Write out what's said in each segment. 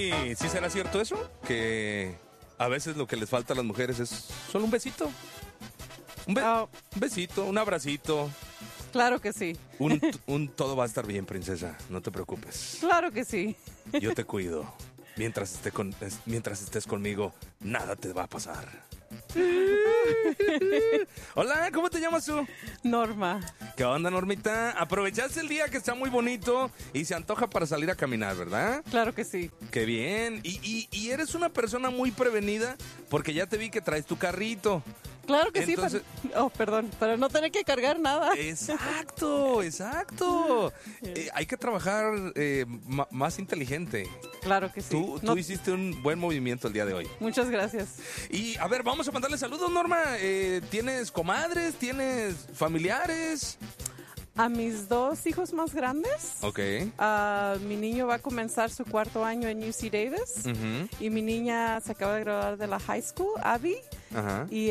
¿Y sí será cierto eso? Que a veces lo que les falta a las mujeres es solo un besito. Un besito, un abracito. Claro que sí. Un todo va a estar bien, princesa. No te preocupes. Claro que sí. Yo te cuido. Mientras estés conmigo, nada te va a pasar. Hola, ¿cómo te llamas tú? Norma. ¿Qué onda, Normita? Aprovechaste el día que está muy bonito y se antoja para salir a caminar, ¿verdad? Claro que sí. Qué bien. Y eres una persona muy prevenida porque ya te vi que traes tu carrito. Claro que Entonces, sí. Perdón, para no tener que cargar nada. Exacto. Hay que trabajar más inteligente. Claro que sí. Tú hiciste un buen movimiento el día de hoy. Muchas gracias. Y a ver, vamos a mandarle saludos, Norma. ¿Tienes comadres? ¿Tienes familiares? A mis 2 hijos más grandes. Ok. Mi niño va a comenzar su 4º año en UC Davis. Uh-huh. Y mi niña se acaba de graduar de la high school, Abby. Ajá. Y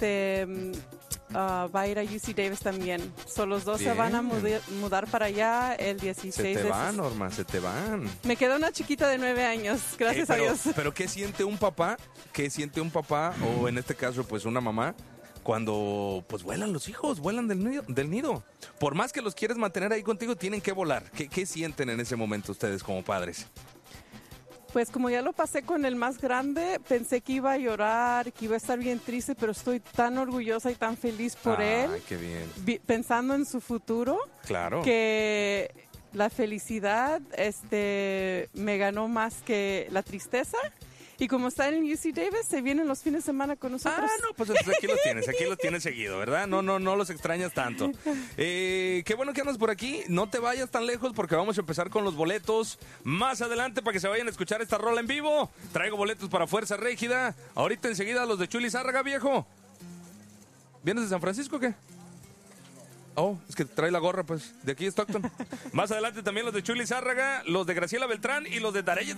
va a ir a UC Davis también. Los dos Bien. se van a mudar para allá el 16 Se te van, Norma, se te van. Me queda una chiquita de 9 años, gracias a Dios. Pero ¿qué siente un papá? ¿Qué siente un papá o en este caso pues una mamá cuando pues vuelan los hijos, vuelan del nido? Por más que los quieres mantener ahí contigo, tienen que volar. ¿Qué sienten en ese momento ustedes como padres? Pues como ya lo pasé con el más grande, pensé que iba a llorar, que iba a estar bien triste, pero estoy tan orgullosa y tan feliz por él. Ay, qué bien. Pensando en su futuro. Claro. Que la felicidad me ganó más que la tristeza. Y como está en UC Davis, se vienen los fines de semana con nosotros. No, pues aquí los tienes seguido, ¿verdad? No los extrañas tanto. Qué bueno que andas por aquí. No te vayas tan lejos porque vamos a empezar con los boletos más adelante para que se vayan a escuchar esta rola en vivo. Traigo boletos para Fuerza Régida. Ahorita enseguida los de Chuli Zárraga, viejo. ¿Vienes de San Francisco o qué? Oh, es que trae la gorra, pues, de aquí Stockton. Más adelante también los de Chuli Zárraga, los de Graciela Beltrán y los de Dareyes.